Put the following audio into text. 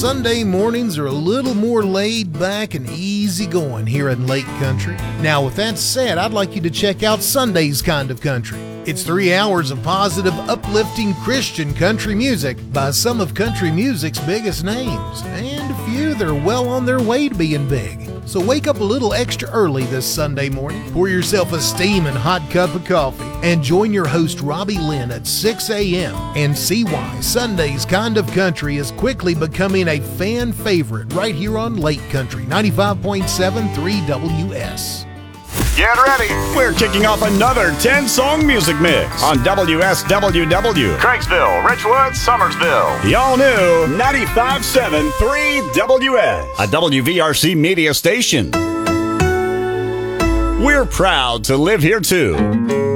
Sunday mornings are a little more laid back and easy going here in Lake Country. Now, with that said, I'd like you to check out Sunday's Kind of Country. It's 3 hours of positive, uplifting Christian country music by some of country music's biggest names, and a few that are well on their way to being big. So wake up a little extra early this Sunday morning, pour yourself a steaming hot cup of coffee, and join your host Robbie Lynn at 6 a.m. and see why Sunday's Kind of Country is quickly becoming a fan favorite right here on Lake Country 95.73 WS. Get ready. We're kicking off another 10-song music mix on WSWW. Craigksville, Richwood, Summersville. The all-new 95.7 3WS. A WVRC media station. We're proud to live here, too.